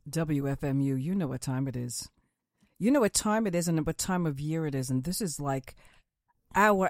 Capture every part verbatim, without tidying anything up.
W F M U, you know what time it is. You know what time it is and what time of year it is. And this is like our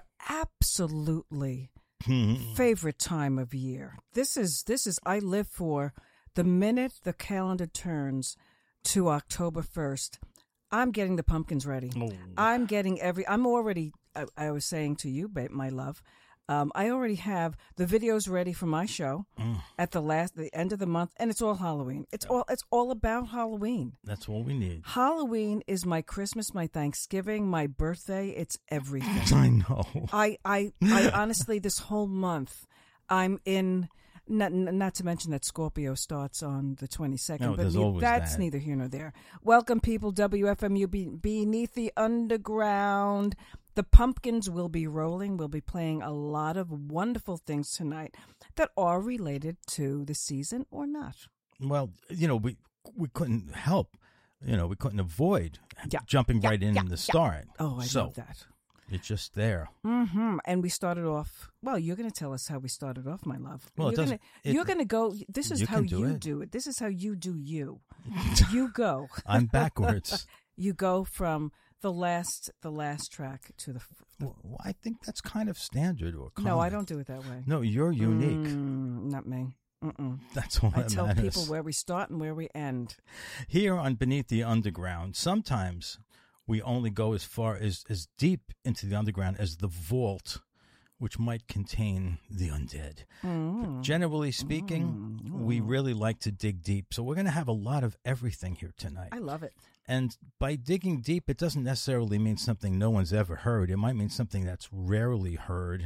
absolutely favorite time of year. This is, this is, I live for the minute the calendar turns to October first. I'm getting the pumpkins ready. Oh. I'm getting every, I'm already, I, I was saying to you, babe, my love, Um, I already have the videos ready for my show mm. at the last, the end of the month, and it's all Halloween. It's all, it's all about Halloween. That's all we need. Halloween is my Christmas, my Thanksgiving, my birthday. It's everything. I know. I, I, I honestly, this whole month, I'm in. Not, not to mention that Scorpio starts on the twenty-second, no, but ne- that's that. neither here nor there. Welcome, people. W F M U be- beneath the underground. The pumpkins will be rolling. We'll be playing a lot of wonderful things tonight that are related to the season or not. Well, you know, we we couldn't help. You know, we couldn't avoid yeah. jumping yeah. right in yeah. in the start. Yeah. Oh, I so, love that. It's just there. Mm-hmm. And we started off, well, you're going to tell us how we started off, my love. Well, you're going you're going to go, this is you how do you it. do it. This is how you do you. You go. I'm backwards. You go from the last the last track to the... the well, I think that's kind of standard or common. No, I don't do it that way. No, you're unique. Mm, not me. Mm-mm. That's all I that tell matters. people where we start and where we end. Here on Beneath the Underground, sometimes we only go as far as, as deep into the underground as the vault, which might contain the undead. Mm. Generally speaking, mm. we really like to dig deep. So we're going to have a lot of everything here tonight. I love it. And by digging deep, it doesn't necessarily mean something no one's ever heard. It might mean something that's rarely heard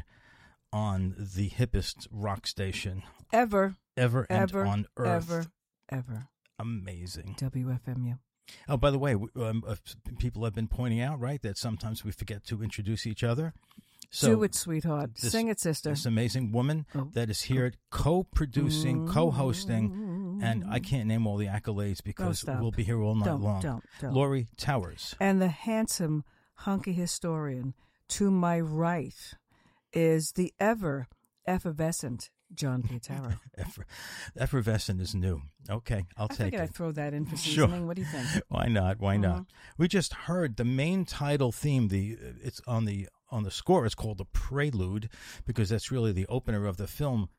on the hippest rock station. Ever. Ever and ever, on Earth. Ever, ever. Amazing. W F M U. Oh, by the way, um, uh, people have been pointing out, right, that sometimes we forget to introduce each other. So do it, sweetheart. This, Sing it, sister. This amazing woman oh. that is here co-producing, mm-hmm. co-hosting, and I can't name all the accolades because we'll be here all night don't, long. Don't, don't. Lori Towers. And the handsome, hunky historian to my right is the ever effervescent John Pietaro. Effer- effervescent is new. Okay, I'll I take it. I I'd throw that in for seasoning. Sure. What do you think? Why not? Why uh-huh. not? We just heard the main title theme. The it's on the on the score. It's called the Prelude because that's really the opener of the film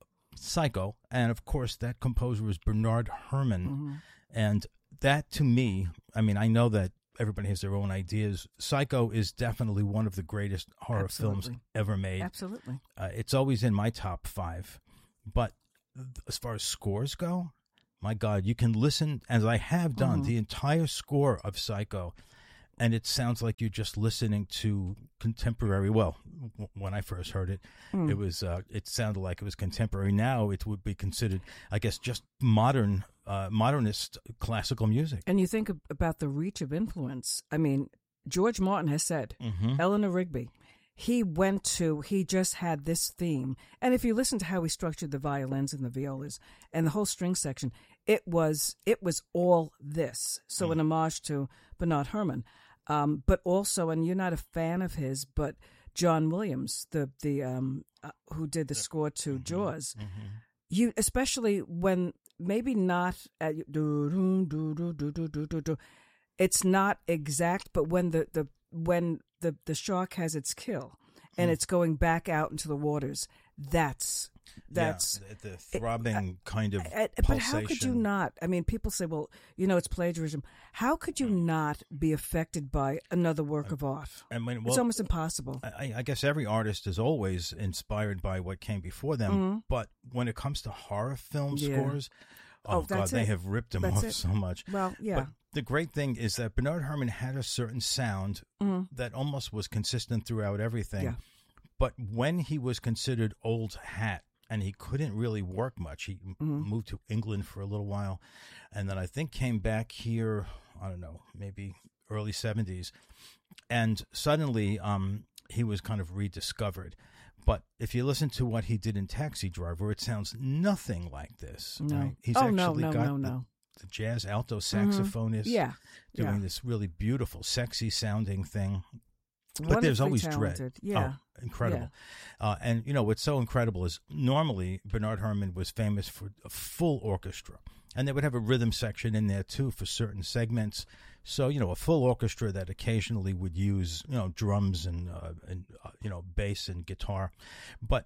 Psycho, and of course that composer was Bernard Herrmann, mm-hmm. and that to me, I mean, I know that everybody has their own ideas. Psycho is definitely one of the greatest horror Absolutely. films ever made. Absolutely. Uh, it's always in my top five. But as far as scores go, my God, you can listen, as I have done, mm-hmm. the entire score of Psycho, and it sounds like you're just listening to contemporary. Well, w- when I first heard it, mm. it was uh, it sounded like it was contemporary. Now it would be considered, I guess, just modern, uh, modernist classical music. And you think about the reach of influence. I mean, George Martin has said, mm-hmm. Eleanor Rigby, he went to, he just had this theme. And if you listen to how he structured the violins and the violas and the whole string section, it was it was all this. So mm. an homage to Bernard Herrmann. Um, but also, and you're not a fan of his, but John Williams, the the um, uh, who did the score to mm-hmm. Jaws, mm-hmm. you especially when maybe not at do, do, do, do, do, do, do, do, it's not exact, but when the, the when the, the shark has its kill and mm. it's going back out into the waters, that's that's yeah, the throbbing it, uh, kind of uh, pulsation. But how could you not? I mean, people say, well, you know, it's plagiarism. How could you not be affected by another work of art? I mean, well, it's almost impossible. I, I guess every artist is always inspired by what came before them. Mm-hmm. But when it comes to horror film yeah. scores, oh, oh God, they have ripped them that's off it. so much. Well, yeah. But the great thing is that Bernard Herrmann had a certain sound mm-hmm. that almost was consistent throughout everything. Yeah. But when he was considered old hat, and he couldn't really work much. He mm-hmm. moved to England for a little while, and then I think came back here, I don't know, maybe early seventies. And suddenly um, he was kind of rediscovered. But if you listen to what he did in Taxi Driver, it sounds nothing like this. No. Right? He's oh, actually no, no, got no, no. The, the jazz alto saxophonist mm-hmm. yeah. doing yeah. this really beautiful, sexy-sounding thing. But Wonderfully there's always talented. dread. Yeah. Oh, incredible. Yeah. Uh, and, you know, what's so incredible is normally Bernard Herrmann was famous for a full orchestra. and they would have a rhythm section in there too for certain segments. So, you know, a full orchestra that occasionally would use, you know, drums and, uh, and uh, you know, bass and guitar. But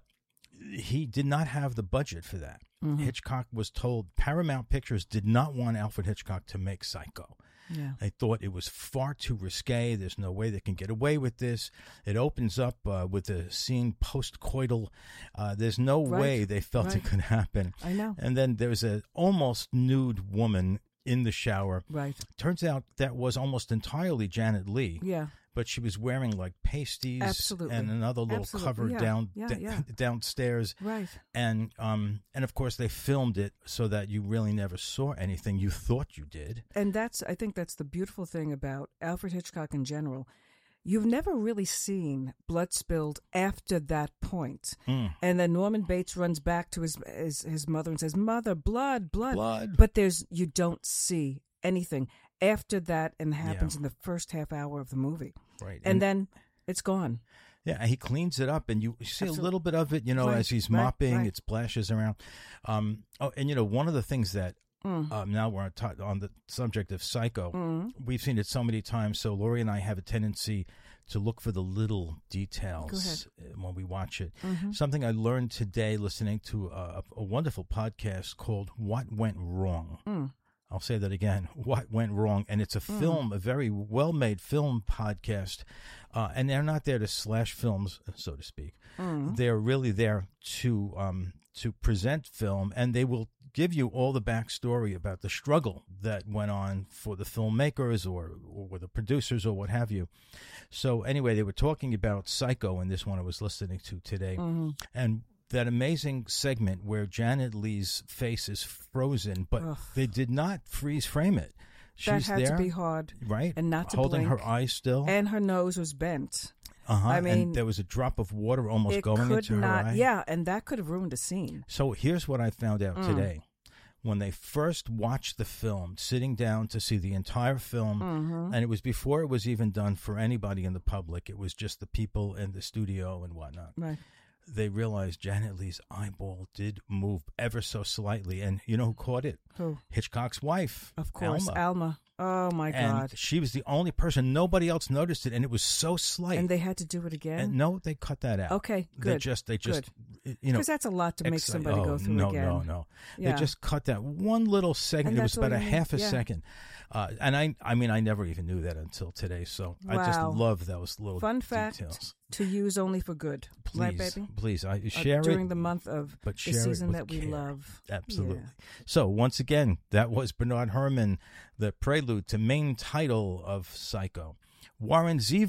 he did not have the budget for that. Mm-hmm. Hitchcock was told Paramount Pictures did not want Alfred Hitchcock to make Psycho. Yeah. They thought it was far too risque. There's no way they can get away with this. It opens up uh, with a scene post-coital. Uh, there's no right. way they felt right. it could happen. I know. And then there's a almost nude woman in the shower. Right. Turns out that was almost entirely Janet Leigh. Yeah. But she was wearing like pasties Absolutely. and another little Absolutely. cover yeah. down yeah, d- yeah. downstairs. Right. And um and of course they filmed it so that you really never saw anything you thought you did. And that's I think that's the beautiful thing about Alfred Hitchcock in general. You've never really seen blood spilled after that point. Mm. And then Norman Bates runs back to his, his his mother and says, "Mother, blood, blood." Blood. But there's you don't see anything after that, and happens Yeah. in the first half hour of the movie. Right. And, and then it's gone. Yeah, he cleans it up, and you see Absolutely. a little bit of it, you know, right, as he's right, mopping, right. it splashes around. Um, oh, and, you know, one of the things that, mm. um, now we're on, t- on the subject of Psycho, mm. we've seen it so many times, so Lori and I have a tendency to look for the little details when we watch it. Mm-hmm. Something I learned today listening to a, a wonderful podcast called What Went Wrong. Mm. I'll say that again. What Went Wrong? And it's a film, mm. a very well-made film podcast. Uh, and they're not there to slash films, so to speak. Mm. They're really there to um, to present film, and they will give you all the backstory about the struggle that went on for the filmmakers or, or the producers or what have you. So anyway, they were talking about Psycho in this one I was listening to today. Mm-hmm. And that amazing segment where Janet Leigh's face is frozen, but Ugh. they did not freeze frame it. She's that had there, to be hard, right? And not to holding blink. her eyes still, and her nose was bent. Uh huh. I mean, and there was a drop of water almost it going could into not, her eye. Yeah, and that could have ruined a scene. So here's what I found out Mm. today. When they first watched the film, sitting down to see the entire film, mm-hmm. and it was before it was even done for anybody in the public. It was just the people in the studio and whatnot. Right. They realized Janet Leigh's eyeball did move ever so slightly. And you know who caught it? Who? Hitchcock's wife. Of course, Alma. Alma. Oh, my and God. she was the only person. Nobody else noticed it, and it was so slight. And they had to do it again? And no, they cut that out. Okay, good. They just, they just, good. you know. Because that's a lot to make exci- somebody oh, go through no, again. No, no, no. Yeah. They just cut that one little segment. And it was about a you half a yeah. second. Uh, and I, I mean, I never even knew that until today. So wow. I just love those little Fun details. fact, to use only for good. Please, right, baby? please, I, uh, share during it. During the month of but the share season it with that we care. love. Absolutely. Yeah. So once again, that was Bernard Herrmann, the prelude to main title of Psycho. Warren Zevon